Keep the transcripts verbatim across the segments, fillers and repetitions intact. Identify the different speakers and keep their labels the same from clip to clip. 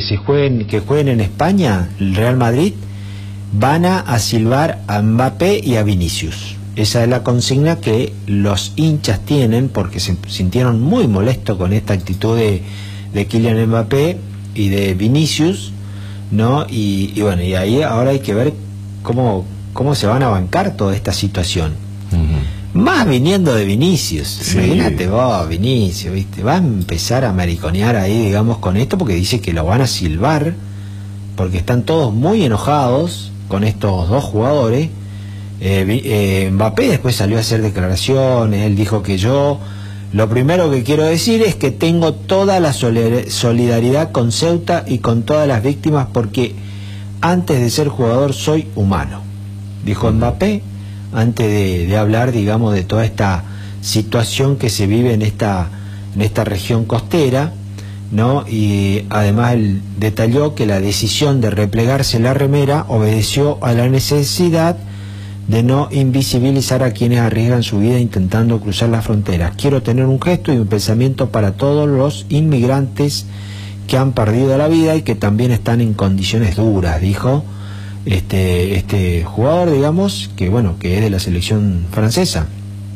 Speaker 1: se jueguen, que jueguen en España, el Real Madrid, van a, a silbar a Mbappé y a Vinicius. Esa es la consigna que los hinchas tienen, porque se sintieron muy molestos con esta actitud de, de Kylian Mbappé y de Vinicius, ¿no? Y, y bueno, y ahí ahora hay que ver cómo, cómo se van a bancar toda esta situación. Uh-huh. Más viniendo de Vinicius. Sí. Imagínate vos, Vinicius, ¿viste? Va a empezar a mariconear ahí, digamos, con esto, porque dice que lo van a silbar, porque están todos muy enojados con estos dos jugadores. Eh, eh, Mbappé después salió a hacer declaraciones. Él dijo que yo, lo primero que quiero decir es que tengo toda la solidaridad con Ceuta y con todas las víctimas, porque antes de ser jugador soy humano, dijo Mbappé, antes de, de hablar, digamos, de toda esta situación que se vive en esta, en esta región costera, ¿no? Y además él detalló que la decisión de replegarse la remera obedeció a la necesidad de no invisibilizar a quienes arriesgan su vida intentando cruzar las fronteras. Quiero tener un gesto y un pensamiento para todos los inmigrantes que han perdido la vida y que también están en condiciones duras, dijo este, este jugador, digamos, que bueno, que es de la selección francesa.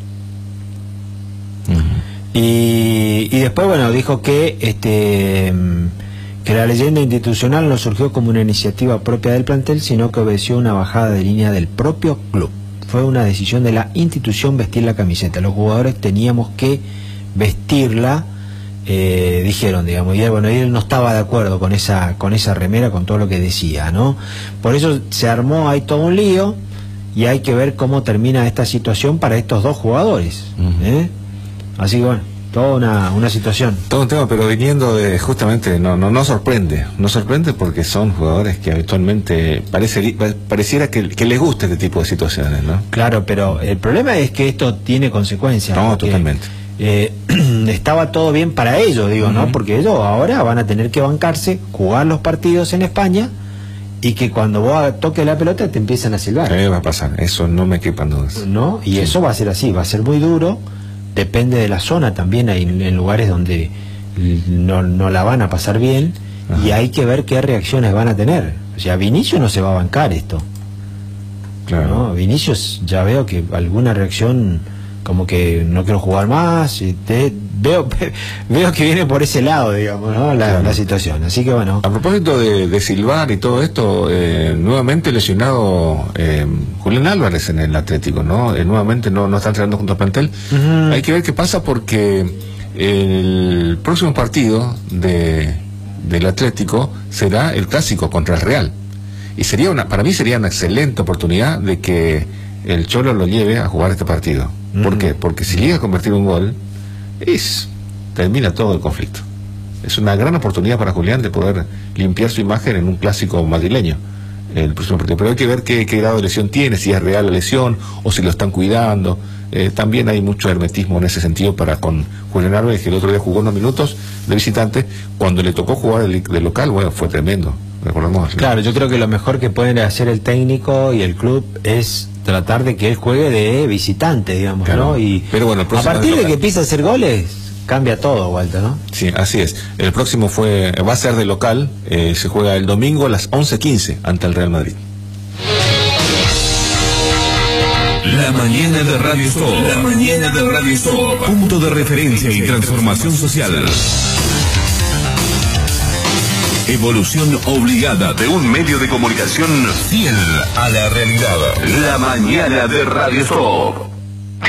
Speaker 1: Uh-huh. y, y después, bueno, dijo que este que la leyenda institucional no surgió como una iniciativa propia del plantel, sino que obedeció una bajada de línea del propio club. Fue una decisión de la institución vestir la camiseta. Los jugadores teníamos que vestirla, eh, dijeron, digamos, y él, bueno, él no estaba de acuerdo con esa, con esa remera, con todo lo que decía, ¿no? Por eso se armó ahí todo un lío, y hay que ver cómo termina esta situación para estos dos jugadores, ¿eh? Así que bueno, toda una, una situación.
Speaker 2: Todo un tema, pero viniendo de, justamente, no, no, no sorprende, no sorprende porque son jugadores que habitualmente parece, pareciera que, que les gusta este tipo de situaciones, ¿no?
Speaker 1: Claro, pero el problema es que esto tiene consecuencias.
Speaker 2: No,
Speaker 1: porque,
Speaker 2: totalmente.
Speaker 1: Eh, estaba todo bien para ellos, digo, uh-huh. ¿no? Porque ellos ahora van a tener que bancarse, jugar los partidos en España, y que cuando vos toques la pelota te empiezan a silbar.
Speaker 2: ¿Qué va a pasar? Eso no me quepan dudas.
Speaker 1: ¿No? Y sí. Eso va a ser así, va a ser muy duro. Depende de la zona también, hay en lugares donde no, no la van a pasar bien. Ajá. Y hay que ver qué reacciones van a tener. O sea, Vinicius no se va a bancar esto. Claro. ¿No? Vinicius ya veo que alguna reacción como que no quiero jugar más, y te, veo veo que viene por ese lado, digamos, ¿no? la, claro. la situación. Así que bueno.
Speaker 2: A propósito de, de silbar y todo esto, eh, nuevamente lesionado eh, Julián Álvarez en el Atlético, ¿no? Eh, nuevamente no, no está entrenando junto al plantel. Uh-huh. Hay que ver qué pasa, porque el próximo partido de del Atlético será el clásico contra el Real, y sería una, para mí sería una excelente oportunidad de que el Cholo lo lleve a jugar este partido. ¿Por uh-huh. qué? Porque si llega a convertir un gol, es, termina todo el conflicto. Es una gran oportunidad para Julián de poder limpiar su imagen en un clásico madrileño el próximo partido. Pero hay que ver qué, qué grado de lesión tiene, si es real la lesión o si lo están cuidando. Eh, también hay mucho hermetismo en ese sentido para con Julián Álvarez, que el otro día jugó unos minutos de visitante. Cuando le tocó jugar de, de local, bueno, fue tremendo. Recordemos.
Speaker 1: Claro, yo creo que lo mejor que pueden hacer el técnico y el club es tratar de que él juegue de visitante, digamos, claro. ¿no? Y
Speaker 2: pero bueno,
Speaker 1: a partir de que empieza a hacer goles, cambia todo, Walter, ¿no?
Speaker 2: Sí, así es. El próximo fue va a ser de local, eh, se juega el domingo a las once quince ante el Real Madrid.
Speaker 3: La mañana de Radio Stop. La mañana de Radio Stop. Punto de referencia y transformación social. Evolución obligada de un medio de comunicación fiel a la realidad. La mañana de Radio Stop.